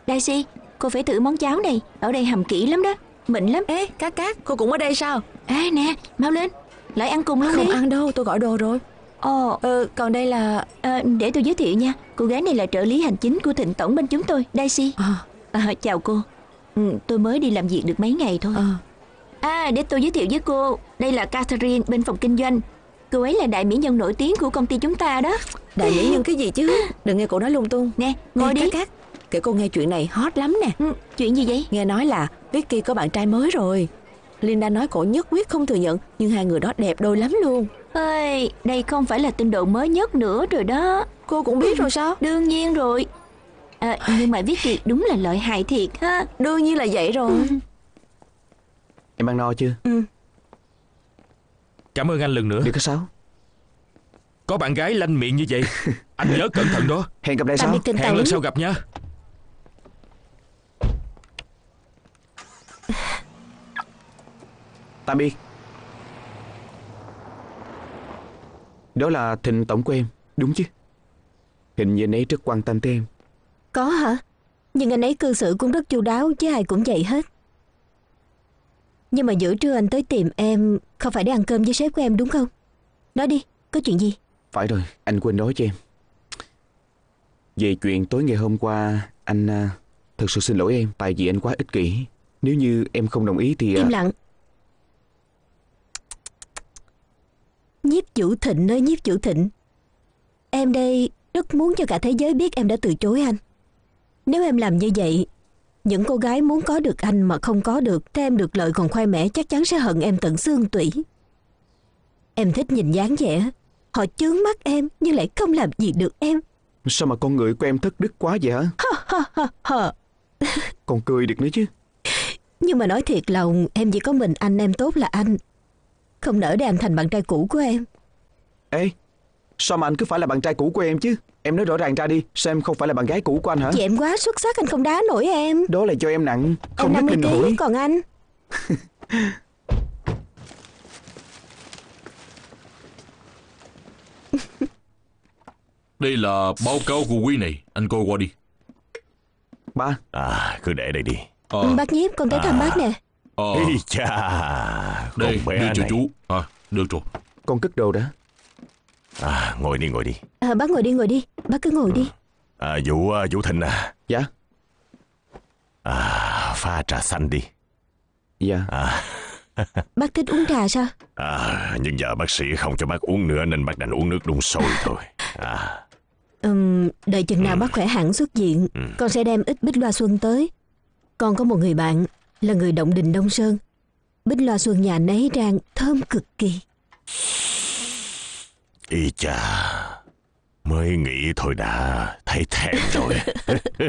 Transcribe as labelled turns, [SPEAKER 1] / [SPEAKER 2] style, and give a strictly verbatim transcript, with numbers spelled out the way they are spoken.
[SPEAKER 1] Daisy, cô phải thử món cháo này. Ở đây hầm kỹ lắm đó, mịn lắm.
[SPEAKER 2] Ê, Cát Cát, cô cũng ở đây sao?
[SPEAKER 1] Ê nè, mau lên, lại ăn cùng luôn
[SPEAKER 2] Không
[SPEAKER 1] đi.
[SPEAKER 2] ăn đâu, tôi gọi đồ rồi.
[SPEAKER 1] Ồ,
[SPEAKER 2] Ừ, còn đây là...
[SPEAKER 1] à, để tôi giới thiệu nha. Cô gái này là trợ lý hành chính của Thịnh Tổng bên chúng tôi, Daisy.
[SPEAKER 2] À,
[SPEAKER 1] À, chào cô. Ừ, tôi mới đi làm việc được mấy ngày thôi.
[SPEAKER 2] à.
[SPEAKER 1] À, để tôi giới thiệu với cô. Đây là Catherine bên phòng kinh doanh. Cô ấy là đại mỹ nhân nổi tiếng của công ty chúng ta đó.
[SPEAKER 2] Đại mỹ nhân cái gì chứ? Đừng nghe cô nói lung tung.
[SPEAKER 1] Nè, ngồi
[SPEAKER 2] Nè,
[SPEAKER 1] đi.
[SPEAKER 2] Cát Cát, kể cô nghe chuyện này hot lắm nè.
[SPEAKER 1] Ừ, chuyện gì vậy?
[SPEAKER 2] Nghe nói là Vicky có bạn trai mới rồi. Linda nói cổ nhất quyết không thừa nhận, nhưng hai người đó đẹp đôi lắm luôn.
[SPEAKER 1] Ơi, đây không phải là tin đồn mới nhất nữa rồi đó.
[SPEAKER 2] Cô cũng biết rồi sao?
[SPEAKER 1] Đương nhiên rồi. À, nhưng mà Vicky đúng là lợi hại thiệt ha.
[SPEAKER 2] Đương nhiên là vậy rồi.
[SPEAKER 3] Em ăn no chưa?
[SPEAKER 2] Ừ.
[SPEAKER 4] Cảm ơn anh lần nữa.
[SPEAKER 3] Được có sao?
[SPEAKER 4] Có bạn gái lanh miệng như vậy, anh nhớ cẩn thận đó.
[SPEAKER 3] Hẹn gặp lại
[SPEAKER 1] Tạm
[SPEAKER 3] sau.
[SPEAKER 1] biệt Thịnh
[SPEAKER 4] Hẹn
[SPEAKER 1] Tổng.
[SPEAKER 4] lần sau gặp nha.
[SPEAKER 3] Tạm biệt. Đó là Thịnh Tổng của em, đúng chứ? Hình như anh ấy rất quan tâm tới em.
[SPEAKER 1] Có hả? Nhưng anh ấy cư xử cũng rất chu đáo, chứ ai cũng vậy hết. Nhưng mà giữa trưa anh tới tìm em không phải để ăn cơm với sếp của em đúng không? Nói đi, có chuyện gì?
[SPEAKER 3] Phải rồi, anh quên nói cho em. Về chuyện tối ngày hôm qua, anh à, thật sự xin lỗi em. Tại vì anh quá ích kỷ. Nếu như em không đồng ý thì... à,
[SPEAKER 1] Im lặng. Nhiếp chủ Thịnh ơi, nhiếp chủ Thịnh, em đây rất muốn cho cả thế giới biết em đã từ chối anh. Nếu em làm như vậy, những cô gái muốn có được anh mà không có được, thế em được lợi còn khoe mẽ, chắc chắn sẽ hận em tận xương tủy. Em thích nhìn dáng vẻ họ chướng mắt em nhưng lại không làm gì được em.
[SPEAKER 3] Sao mà con người của em thất đức quá vậy hả?
[SPEAKER 1] Ha ha ha.
[SPEAKER 3] Còn cười được nữa chứ.
[SPEAKER 1] Nhưng mà nói thiệt lòng, em chỉ có mình anh em tốt là anh không nỡ để anh thành bạn trai cũ của em.
[SPEAKER 3] Ê, sao mà anh cứ phải là bạn trai cũ của em chứ? Em nói rõ ràng ra đi. Sao em không phải là bạn gái cũ của anh hả?
[SPEAKER 1] Vì em quá xuất sắc, anh không đá nổi em.
[SPEAKER 3] Đó là do em nặng, không
[SPEAKER 1] Em năm
[SPEAKER 3] nhắc
[SPEAKER 1] mươi
[SPEAKER 3] lên
[SPEAKER 1] ký,
[SPEAKER 3] nổi.
[SPEAKER 1] còn anh
[SPEAKER 4] Đây là báo cáo của quý này, anh coi qua đi.
[SPEAKER 3] Ba,
[SPEAKER 5] À, cứ để đây đi.
[SPEAKER 4] Ờ,
[SPEAKER 1] Bác nhiếp, con tới thăm bác nè.
[SPEAKER 4] ờ,
[SPEAKER 5] Ê cha,
[SPEAKER 4] đây,
[SPEAKER 5] con bé
[SPEAKER 4] đưa cho
[SPEAKER 5] này.
[SPEAKER 4] chú. À, được rồi.
[SPEAKER 3] con cất đồ đã.
[SPEAKER 5] À, ngồi đi, ngồi đi.
[SPEAKER 1] À, bác ngồi đi, ngồi đi. Bác cứ ngồi đi.
[SPEAKER 5] À, Vũ, à, Vũ Thịnh à.
[SPEAKER 3] Dạ,
[SPEAKER 5] À, pha trà xanh đi.
[SPEAKER 3] dạ.
[SPEAKER 5] À,
[SPEAKER 1] Bác thích uống trà sao?
[SPEAKER 5] à, nhưng giờ bác sĩ không cho bác uống nữa nên bác đành uống nước đun sôi thôi. À,
[SPEAKER 1] Ừm, đợi chừng nào bác khỏe hẳn xuất viện, con sẽ đem ít bích loa xuân tới. Con có một người bạn là người Động Đình Đông Sơn. Bích loa xuân nhà nấy rang thơm cực kỳ.
[SPEAKER 5] y cha, mới nghĩ thôi đã thấy thèm rồi.